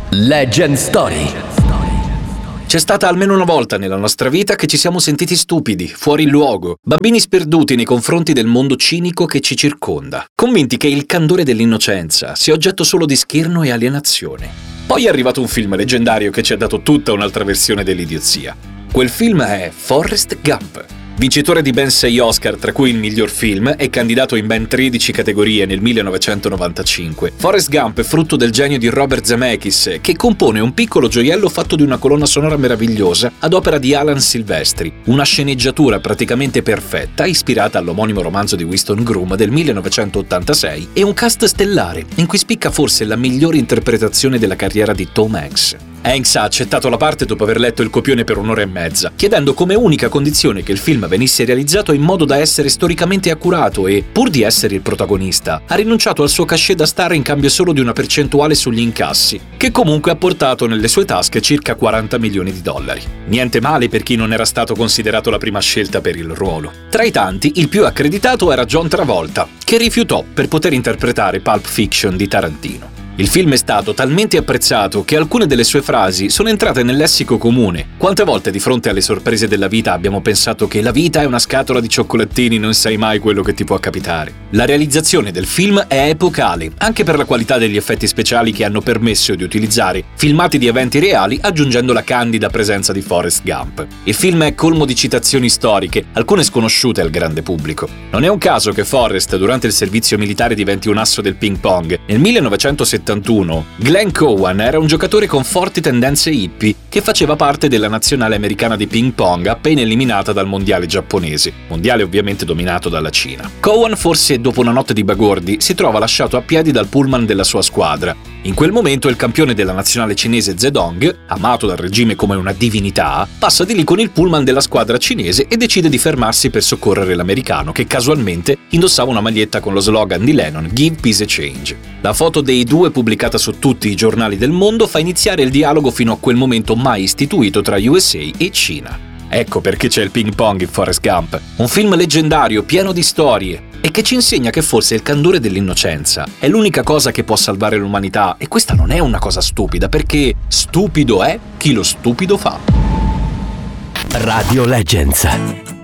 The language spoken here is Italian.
Legend Story. C'è stata almeno una volta nella nostra vita che ci siamo sentiti stupidi, fuori luogo, bambini sperduti nei confronti del mondo cinico che ci circonda, convinti che il candore dell'innocenza sia oggetto solo di scherno e alienazione. Poi è arrivato un film leggendario che ci ha dato tutta un'altra versione dell'idiozia. Quel film è Forrest Gump. Vincitore di ben 6 Oscar, tra cui il miglior film, e candidato in ben 13 categorie nel 1995, Forrest Gump è frutto del genio di Robert Zemeckis, che compone un piccolo gioiello fatto di una colonna sonora meravigliosa ad opera di Alan Silvestri, una sceneggiatura praticamente perfetta ispirata all'omonimo romanzo di Winston Groom del 1986 e un cast stellare in cui spicca forse la migliore interpretazione della carriera di Tom Hanks. Hanks ha accettato la parte dopo aver letto il copione per 1 ora e mezza, chiedendo come unica condizione che il film venisse realizzato in modo da essere storicamente accurato e, pur di essere il protagonista, ha rinunciato al suo cachet da star in cambio solo di una percentuale sugli incassi, che comunque ha portato nelle sue tasche circa 40 milioni di dollari. Niente male per chi non era stato considerato la prima scelta per il ruolo. Tra i tanti, il più accreditato era John Travolta, che rifiutò per poter interpretare Pulp Fiction di Tarantino. Il film è stato talmente apprezzato che alcune delle sue frasi sono entrate nel lessico comune. Quante volte di fronte alle sorprese della vita abbiamo pensato che la vita è una scatola di cioccolatini, non sai mai quello che ti può capitare. La realizzazione del film è epocale, anche per la qualità degli effetti speciali che hanno permesso di utilizzare filmati di eventi reali aggiungendo la candida presenza di Forrest Gump. Il film è colmo di citazioni storiche, alcune sconosciute al grande pubblico. Non è un caso che Forrest durante il servizio militare diventi un asso del ping pong. Nel 1971 Glenn Cowan era un giocatore con forti tendenze hippie che faceva parte della nazionale americana di ping pong appena eliminata dal mondiale giapponese, mondiale ovviamente dominato dalla Cina. Cowan, forse dopo una notte di bagordi, si trova lasciato a piedi dal pullman della sua squadra. In quel momento il campione della nazionale cinese Zedong, amato dal regime come una divinità, passa di lì con il pullman della squadra cinese e decide di fermarsi per soccorrere l'americano che casualmente indossava una maglietta con lo slogan di Lennon "Give Peace a Change". La foto dei due, pubblicata su tutti i giornali del mondo, fa iniziare il dialogo fino a quel momento mai istituito tra USA e Cina. Ecco perché c'è il ping pong in Forrest Gump, un film leggendario pieno di storie e che ci insegna che forse il candore dell'innocenza è l'unica cosa che può salvare l'umanità, e questa non è una cosa stupida, perché stupido è chi lo stupido fa. Radio Legends.